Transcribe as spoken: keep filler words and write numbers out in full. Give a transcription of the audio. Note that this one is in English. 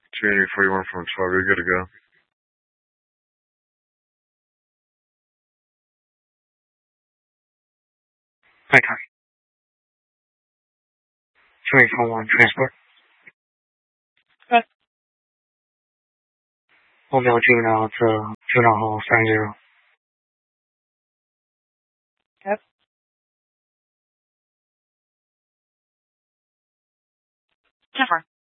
Community forty-one from twelve, you're good to go. Nighttime. Community forty-one, transport. Okay. Mobile juvenile to juvenile hall, starting zero. Yep. Jennifer.